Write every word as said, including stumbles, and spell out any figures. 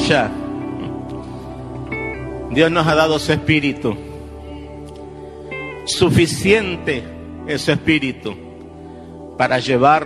Aleluya. Dios nos ha dado su espíritu. Suficiente es su espíritu para llevar